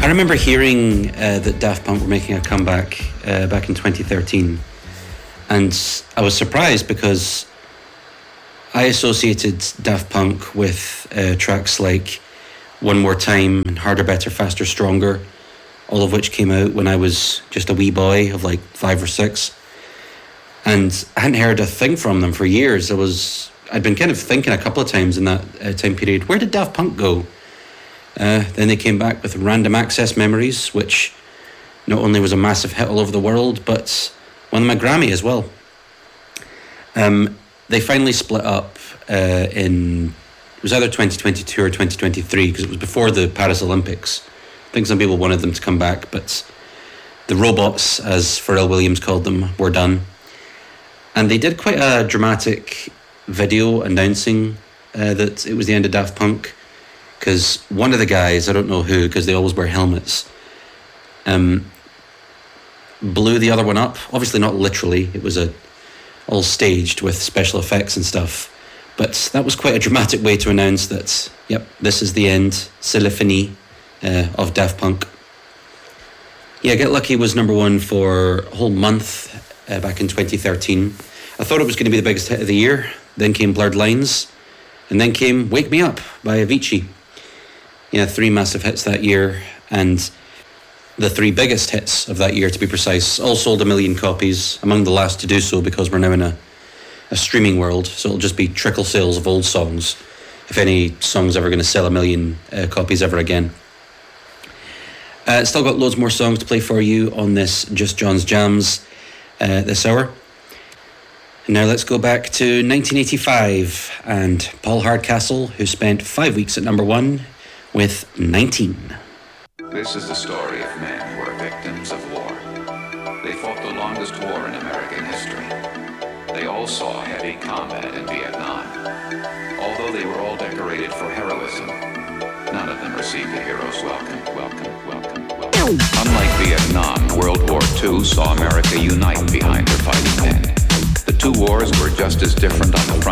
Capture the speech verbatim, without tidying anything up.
I remember hearing uh, that Daft Punk were making a comeback uh, back in twenty thirteen, and I was surprised because I associated Daft Punk with uh, tracks like One More Time and Harder, Better, Faster, Stronger, all of which came out when I was just a wee boy of like five or six. And I hadn't heard a thing from them for years. I was, I'd been kind of thinking a couple of times in that uh, time period, where did Daft Punk go? Uh, then they came back with Random Access Memories, which not only was a massive hit all over the world, but won them a Grammy as well. Um, they finally split up uh, in, it was either twenty twenty-two or twenty twenty-three, because it was before the Paris Olympics. I think some people wanted them to come back, but the robots, as Pharrell Williams called them, were done. And they did quite a dramatic video announcing uh, that it was the end of Daft Punk, because one of the guys, I don't know who, because they always wear helmets, um, blew the other one up. Obviously not literally, it was a all staged with special effects and stuff. But that was quite a dramatic way to announce that, yep, this is the end, c'est le fini, uh, of Daft Punk. Yeah, Get Lucky was number one for a whole month uh, back in twenty thirteen. I thought it was going to be the biggest hit of the year. Then came Blurred Lines, and then came Wake Me Up by Avicii. Yeah, three massive hits that year, and the three biggest hits of that year, to be precise, all sold a million copies, among the last to do so because we're now in a, a streaming world, so it'll just be trickle sales of old songs, if any song's ever going to sell a million uh, copies ever again. Uh, still got loads more songs to play for you on this Just John's Jams uh, this hour. And now let's go back to nineteen eighty-five and Paul Hardcastle, who spent five weeks at number one with nineteen. This is the story of men who are victims of war. They fought the longest war in American history. They all saw heavy combat in Vietnam. Although they were all decorated for heroism, none of them received a hero's welcome, welcome, welcome, welcome. Unlike Vietnam, World War Two saw America unite behind her fighting men. The two wars were just as different on the front